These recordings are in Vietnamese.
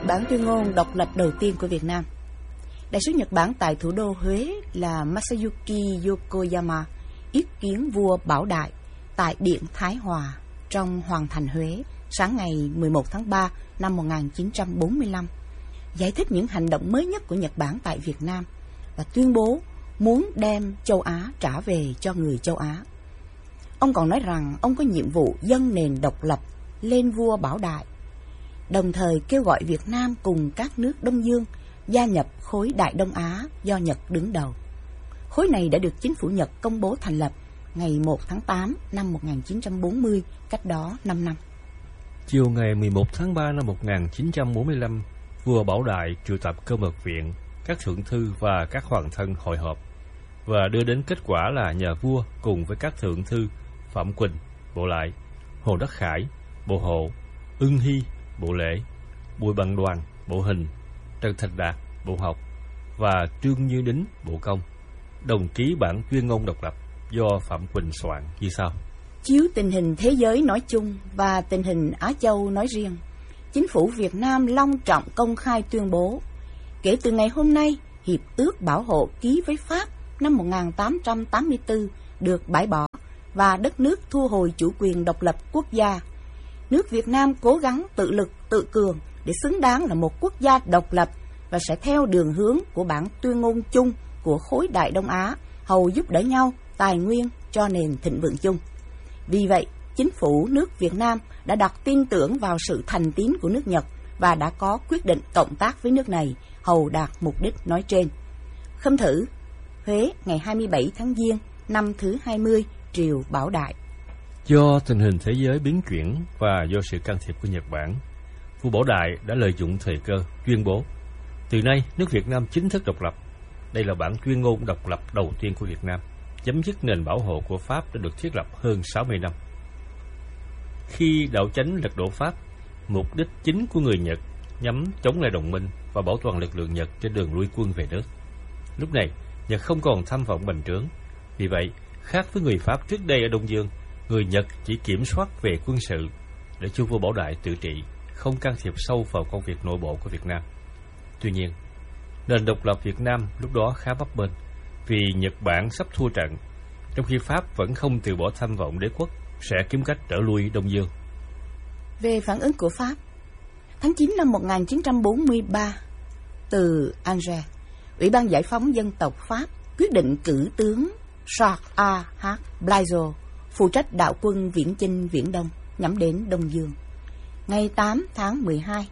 bản tuyên ngôn độc lập đầu tiên của Việt Nam. Đại sứ Nhật Bản tại thủ đô Huế là Masayuki Yokoyama yết kiến vua Bảo Đại tại Điện Thái Hòa trong Hoàng thành Huế sáng ngày 11 tháng 3 năm 1945, giải thích những hành động mới nhất của Nhật Bản tại Việt Nam và tuyên bố muốn đem châu Á trả về cho người châu Á. Ông còn nói rằng ông có nhiệm vụ dâng nền độc lập lên vua Bảo Đại, đồng thời kêu gọi Việt Nam cùng các nước Đông Dương gia nhập khối Đại Đông Á do Nhật đứng đầu. Khối này đã được chính phủ Nhật công bố thành lập ngày 1 tháng 8 năm 1940, cách đó 5 năm. Chiều ngày 11 tháng 3 năm 1945, vua Bảo Đại triệu tập Cơ mật viện, các thượng thư và các hoàng thân hội họp và đưa đến kết quả là nhờ vua cùng với các thượng thư Phạm Quỳnh, Bộ Lại, Hồ Đắc Khải, Bộ Hộ, Ưng Hy, Bộ Lễ, Bùi Bằng Đoàn, Bộ Hình, Trần Thành Đạt, Bộ Học và Trương Như Đính, Bộ Công đồng ký bản tuyên ngôn độc lập do Phạm Quỳnh soạn như sau. Chiếu tình hình thế giới nói chung và tình hình Á Châu nói riêng, chính phủ Việt Nam long trọng công khai tuyên bố, kể từ ngày hôm nay, Hiệp ước Bảo hộ ký với Pháp năm 1884 được bãi bỏ và đất nước thu hồi chủ quyền độc lập quốc gia. Nước Việt Nam cố gắng tự lực tự cường để xứng đáng là một quốc gia độc lập và sẽ theo đường hướng của bản tuyên ngôn chung của khối Đại Đông Á, hầu giúp đỡ nhau tài nguyên cho nền thịnh vượng chung. Vì vậy, chính phủ nước Việt Nam đã đặt tin tưởng vào sự thành tín của nước Nhật và đã có quyết định cộng tác với nước này hầu đạt mục đích nói trên. Khâm thử, Huế ngày 27 tháng Giêng năm thứ 20 triều Bảo Đại. Do tình hình thế giới biến chuyển và do sự can thiệp của Nhật Bản, vua Bảo Đại đã lợi dụng thời cơ tuyên bố từ nay nước Việt Nam chính thức độc lập. Đây là bản tuyên ngôn độc lập đầu tiên của Việt Nam, chấm dứt nền bảo hộ của Pháp đã được thiết lập hơn 60 năm. Khi đảo chánh lật đổ Pháp, mục đích chính của người Nhật nhắm chống lại đồng minh và bảo toàn lực lượng Nhật trên đường lui quân về nước. Lúc này, Nhật không còn tham vọng bành trướng. Vì vậy, khác với người Pháp trước đây ở Đông Dương, người Nhật chỉ kiểm soát về quân sự để cho vua Bảo Đại tự trị, không can thiệp sâu vào công việc nội bộ của Việt Nam. Tuy nhiên, nền độc lập Việt Nam lúc đó khá bấp bênh vì Nhật Bản sắp thua trận, trong khi Pháp vẫn không từ bỏ tham vọng đế quốc sẽ kiếm cách trở lui Đông Dương. Về phản ứng của Pháp, tháng 9 năm 1943, từ Angers, Ủy ban Giải phóng Dân tộc Pháp quyết định cử tướng Charles A. H. Blaizot phụ trách đạo quân viễn chinh Viễn Đông nhắm đến Đông Dương. Ngày 8 tháng 12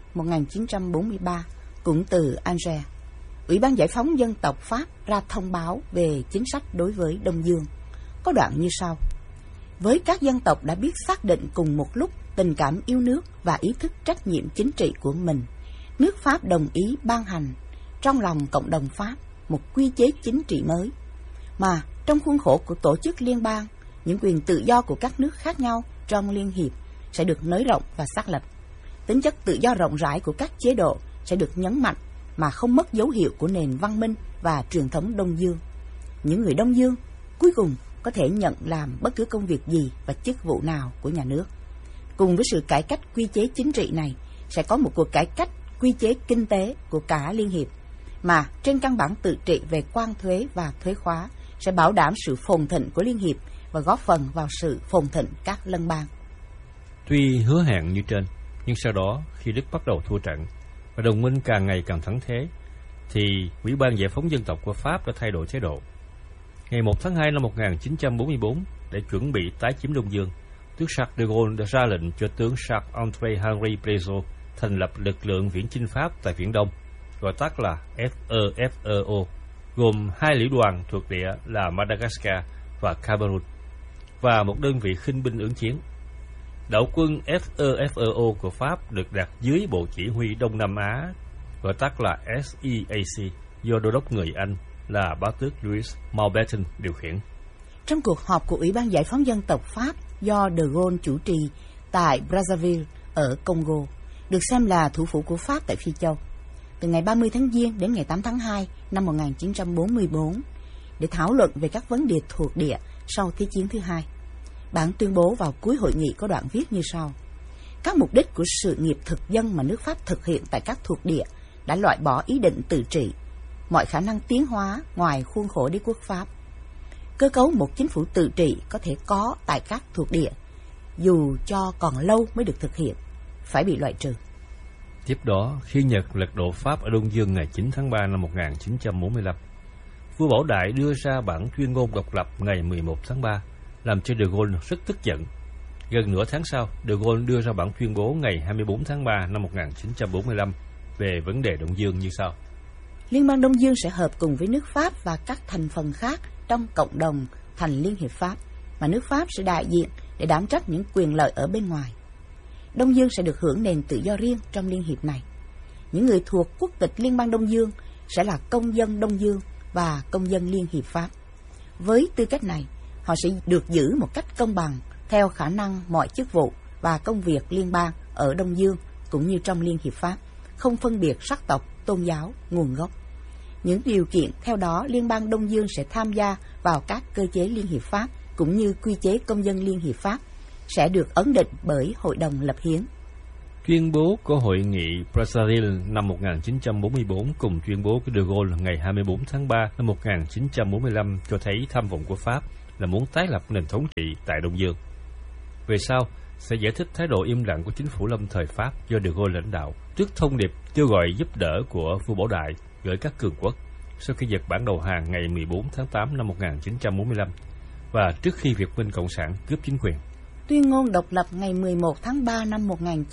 1943, cũng từ Angers, Ủy ban Giải phóng Dân tộc Pháp ra thông báo về chính sách đối với Đông Dương. Có đoạn như sau: với các dân tộc đã biết xác định cùng một lúc tình cảm yêu nước và ý thức trách nhiệm chính trị của mình, nước Pháp đồng ý ban hành trong lòng cộng đồng Pháp một quy chế chính trị mới, mà trong khuôn khổ của tổ chức liên bang, những quyền tự do của các nước khác nhau trong Liên hiệp sẽ được nới rộng và xác lập. Tính chất tự do rộng rãi của các chế độ sẽ được nhấn mạnh mà không mất dấu hiệu của nền văn minh và truyền thống Đông Dương. Những người Đông Dương cuối cùng có thể nhận làm bất cứ công việc gì và chức vụ nào của nhà nước. Cùng với sự cải cách quy chế chính trị này, sẽ có một cuộc cải cách quy chế kinh tế của cả Liên hiệp, mà trên căn bản tự trị về quan thuế và thuế khóa sẽ bảo đảm sự phồn thịnh của Liên hiệp và góp phần vào sự phồn thịnh các lân bang. Tuy hứa hẹn như trên, nhưng sau đó khi Đức bắt đầu thua trận và đồng minh càng ngày càng thắng thế, thì Ủy ban Giải phóng Dân tộc của Pháp đã thay đổi chế độ. Ngày 1 tháng 2 năm 1944, để chuẩn bị tái chiếm Đông Dương, tướng Charles de Gaulle đã ra lệnh cho tướng Charles-André Henri Blaizot thành lập lực lượng viễn chinh Pháp tại Viễn Đông, gọi tắt là FEFEO, gồm 2 lữ đoàn thuộc địa là Madagascar và Cameroon, và một đơn vị khinh binh ứng chiến. Đạo quân FEFEO của Pháp được đặt dưới Bộ Chỉ huy Đông Nam Á, gọi tắt là SEAC, do đô đốc người Anh là bá tước Louis Mountbatten điều khiển. Trong cuộc họp của Ủy ban Giải phóng Dân tộc Pháp do de Gaulle chủ trì tại Brazzaville ở Congo, được xem là thủ phủ của Pháp tại Phi Châu, từ ngày 30 tháng Giêng đến ngày 8 tháng 2 năm 1944, để thảo luận về các vấn đề thuộc địa sau Thế chiến thứ hai. Bản tuyên bố vào cuối hội nghị có đoạn viết như sau: Các mục đích của sự nghiệp thực dân mà nước Pháp thực hiện tại các thuộc địa đã loại bỏ ý định tự trị, mọi khả năng tiến hóa ngoài khuôn khổ đế quốc Pháp. Cơ cấu một chính phủ tự trị có thể có tại các thuộc địa, dù cho còn lâu mới được thực hiện, phải bị loại trừ. Tiếp đó, khi Nhật lật đổ Pháp ở Đông Dương ngày 9 tháng 3 năm 1945, vua Bảo Đại đưa ra bản tuyên ngôn độc lập ngày 11 tháng 3, làm cho De Gaulle rất tức giận. Gần nửa tháng sau, De Gaulle đưa ra bản tuyên bố ngày 24 tháng 3 năm 1945 về vấn đề Đông Dương như sau. Liên bang Đông Dương sẽ hợp cùng với nước Pháp và các thành phần khác trong cộng đồng thành Liên hiệp Pháp, mà nước Pháp sẽ đại diện để đảm trách những quyền lợi ở bên ngoài. Đông Dương sẽ được hưởng nền tự do riêng trong Liên hiệp này. Những người thuộc quốc tịch Liên bang Đông Dương sẽ là công dân Đông Dương và công dân Liên hiệp Pháp. Với tư cách này, họ sẽ được giữ một cách công bằng theo khả năng mọi chức vụ và công việc liên bang ở Đông Dương cũng như trong Liên hiệp Pháp, không phân biệt sắc tộc, tôn giáo, nguồn gốc. Những điều kiện theo đó, Liên bang Đông Dương sẽ tham gia vào các cơ chế Liên hiệp Pháp cũng như quy chế công dân Liên hiệp Pháp sẽ được ấn định bởi Hội đồng lập hiến. Tuyên bố của Hội nghị Brazzaville năm 1944 cùng tuyên bố của De Gaulle ngày 24 tháng 3 năm 1945 cho thấy tham vọng của Pháp là muốn tái lập nền thống trị tại Đông Dương. Về sau, sẽ giải thích thái độ im lặng của chính phủ lâm thời Pháp do De Gaulle lãnh đạo trước thông điệp kêu gọi giúp đỡ của vua Bảo Đại gửi các cường quốc sau khi Nhật Bản đầu hàng ngày 14 tháng 8 năm 1945 và trước khi Việt Minh Cộng sản cướp chính quyền. Tuyên ngôn độc lập ngày 11 tháng 3 năm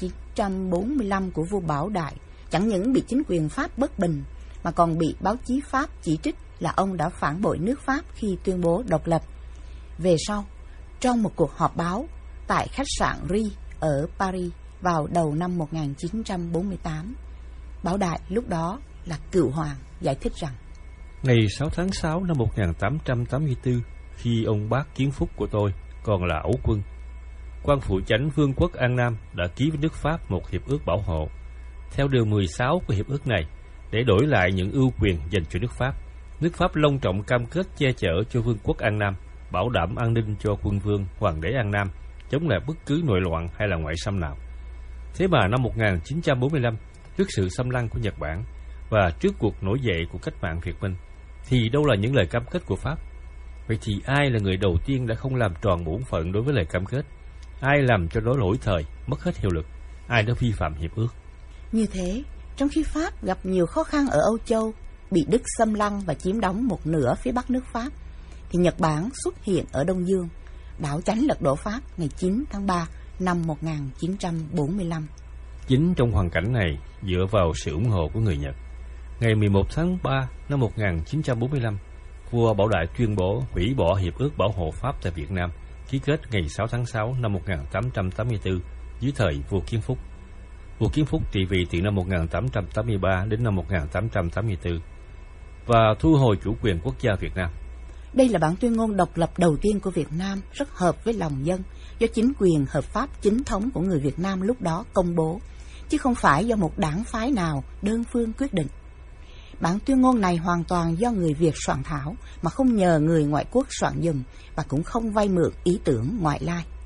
1945 của vua Bảo Đại chẳng những bị chính quyền Pháp bất bình mà còn bị báo chí Pháp chỉ trích là ông đã phản bội nước Pháp khi tuyên bố độc lập. Về sau, trong một cuộc họp báo tại khách sạn Ri ở Paris vào đầu năm 1948, Bảo Đại lúc đó là cựu hoàng giải thích rằng: Ngày 6 tháng 6 năm 1884, khi ông bác Kiến Phúc của tôi còn là ấu quân, quan phụ chánh Vương quốc An Nam đã ký với nước Pháp một hiệp ước bảo hộ. Theo điều 16 của hiệp ước này, để đổi lại những ưu quyền dành cho nước Pháp long trọng cam kết che chở cho Vương quốc An Nam, bảo đảm an ninh cho quân vương Hoàng đế An Nam, chống lại bất cứ nội loạn hay là ngoại xâm nào. Thế mà năm 1945, trước sự xâm lăng của Nhật Bản và trước cuộc nổi dậy của cách mạng Việt Minh, thì đâu là những lời cam kết của Pháp? Vậy thì ai là người đầu tiên đã không làm tròn bổn phận đối với lời cam kết? Ai làm cho nó lỗi thời, mất hết hiệu lực? Ai đã vi phạm hiệp ước? Như thế, trong khi Pháp gặp nhiều khó khăn ở Âu Châu, bị Đức xâm lăng và chiếm đóng một nửa phía bắc nước Pháp, thì Nhật Bản xuất hiện ở Đông Dương, đảo chánh lật đổ Pháp ngày 9 tháng 3 năm 1945. Chính trong hoàn cảnh này, dựa vào sự ủng hộ của người Nhật, ngày 11 tháng 3 năm 1945, vua Bảo Đại tuyên bố hủy bỏ hiệp ước bảo hộ Pháp tại Việt Nam, ký kết ngày 6 tháng 6 năm 1884 dưới thời vua Kiến Phúc. Vua Kiến Phúc trị vì từ năm 1883 đến năm 1884 và thu hồi chủ quyền quốc gia Việt Nam. Đây là bản tuyên ngôn độc lập đầu tiên của Việt Nam, rất hợp với lòng dân, do chính quyền hợp pháp chính thống của người Việt Nam lúc đó công bố, chứ không phải do một đảng phái nào đơn phương quyết định. Bản tuyên ngôn này hoàn toàn do người Việt soạn thảo mà không nhờ người ngoại quốc soạn giùm và cũng không vay mượn ý tưởng ngoại lai.